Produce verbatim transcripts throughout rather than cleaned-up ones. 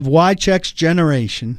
Wycheck's generation,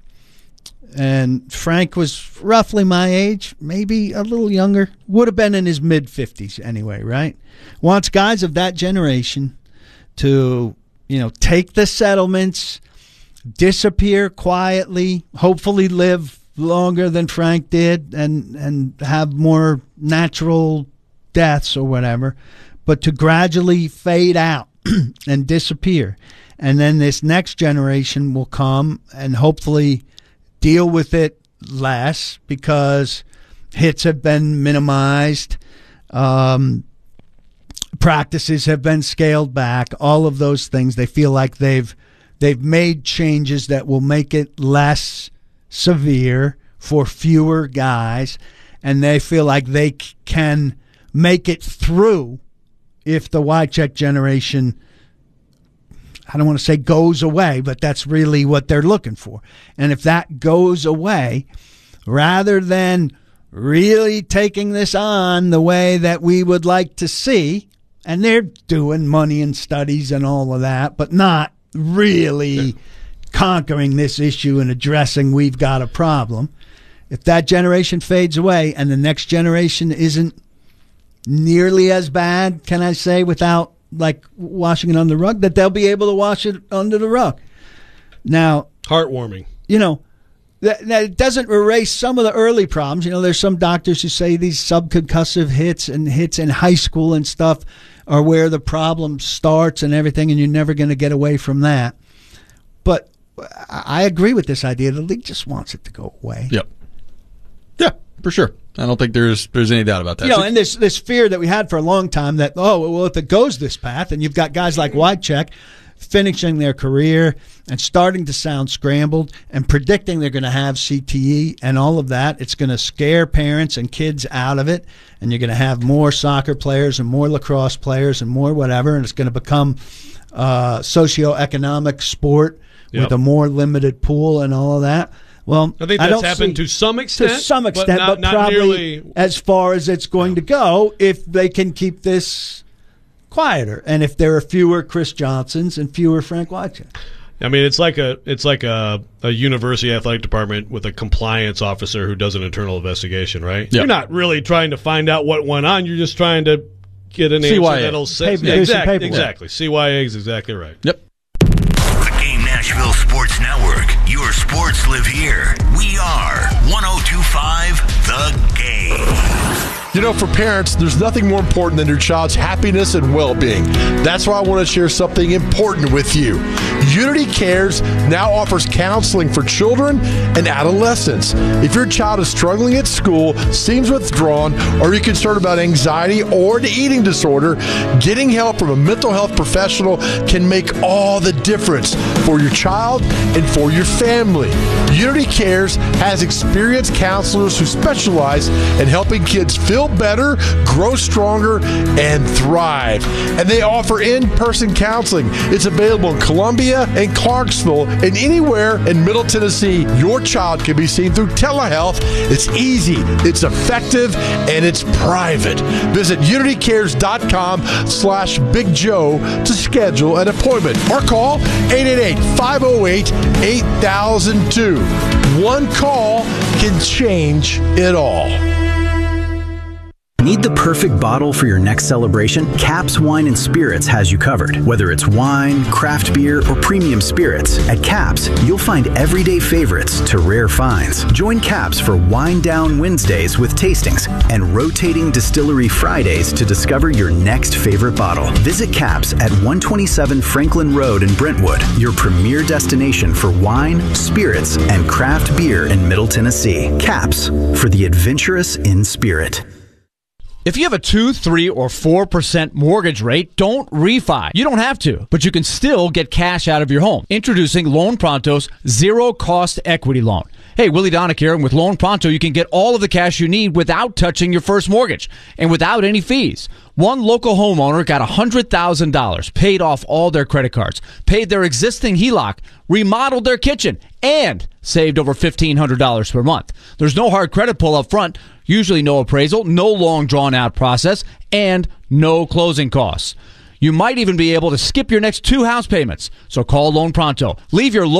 and Frank was roughly my age, maybe a little younger, would have been in his mid-fifties anyway, right? Wants guys of that generation to, you know, take the settlements, disappear quietly, hopefully live longer than Frank did and, and have more natural deaths or whatever, but to gradually fade out and disappear. And then this next generation will come and hopefully deal with it less because hits have been minimized, um, practices have been scaled back, all of those things. They feel like they've they've made changes that will make it less severe for fewer guys, and they feel like they c- can make it through if the Wycheck generation, I don't want to say goes away, but that's really what they're looking for. And if that goes away, rather than really taking this on the way that we would like to see, and they're doing money and studies and all of that, but not really conquering this issue and addressing we've got a problem. If that generation fades away and the next generation isn't nearly as bad, can I say, without like washing it under the rug, that they'll be able to wash it under the rug. Now, heartwarming. You know, that, that doesn't erase some of the early problems. You know, there's some doctors who say these subconcussive hits and hits in high school and stuff are where the problem starts and everything, and you're never going to get away from that. But I agree with this idea. The league just wants it to go away. Yep. Yeah, for sure. I don't think there's there's any doubt about that. You know, and this this fear that we had for a long time that, oh, well, if it goes this path, and you've got guys like Wycheck finishing their career and starting to sound scrambled and predicting they're going to have C T E and all of that, it's going to scare parents and kids out of it, and you're going to have more soccer players and more lacrosse players and more whatever, and it's going to become uh, socioeconomic sport yep. with a more limited pool and all of that. Well, I think that's I don't happened see, to some extent. To some extent, but, not, but not probably nearly as far as it's going to go if they can keep this quieter, and if there are fewer Chris Johnsons and fewer Frank Wycheck. I mean, it's like a it's like a, a university athletic department with a compliance officer who does an internal investigation, right? Yep. You're not really trying to find out what went on. You're just trying to get an C Y A. answer that'll say Paper, yeah, exactly. paperwork. Exactly. C Y A is exactly right. Yep. The Game Nashville Sports Network. Your sports live here. We are one oh two point five The Game. You know, for parents, there's nothing more important than your child's happiness and well-being. That's why I want to share something important with you. Unity Cares now offers counseling for children and adolescents. If your child is struggling at school, seems withdrawn, or you're concerned about anxiety or an eating disorder, getting help from a mental health professional can make all the difference for your child and for your family. Unity Cares has experienced counselors who specialize in helping kids feel better, grow stronger, and thrive. And they offer in-person counseling. It's available in Columbia and Clarksville and anywhere in Middle Tennessee. Your child can be seen through telehealth. It's easy, it's effective, and it's private. Visit unitycares.com slash Big Joe to schedule an appointment or call eight eight eight, five oh eight, eight thousand two. One call can change it all. Need the perfect bottle for your next celebration? Caps Wine and Spirits has you covered. Whether it's wine, craft beer, or premium spirits, at Caps, you'll find everyday favorites to rare finds. Join Caps for Wine Down Wednesdays with tastings and rotating Distillery Fridays to discover your next favorite bottle. Visit Caps at one twenty-seven Franklin Road in Brentwood, your premier destination for wine, spirits, and craft beer in Middle Tennessee. Caps, for the adventurous in spirit. If you have a two, three, or four percent mortgage rate, don't refi. You don't have to, but you can still get cash out of your home. Introducing Loan Pronto's zero-cost equity loan. Hey, Willie Donick here, and with Loan Pronto, you can get all of the cash you need without touching your first mortgage and without any fees. One local homeowner got one hundred thousand dollars, paid off all their credit cards, paid their existing H E L O C, remodeled their kitchen, and saved over fifteen hundred dollars per month. There's no hard credit pull up front, usually no appraisal, no long drawn-out process, and no closing costs. You might even be able to skip your next two house payments. So call Loan Pronto. Leave your